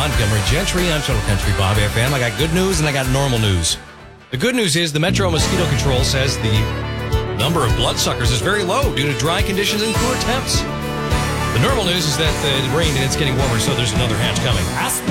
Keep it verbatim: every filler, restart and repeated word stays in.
Montgomery Gentry. I'm Total Country Bob F M. I got good news and I got normal news. The good news is the Metro Mosquito Control says the number of bloodsuckers is very low due to dry conditions and cooler temps. The normal news is that it rained and it's getting warmer, so there's another hatch coming.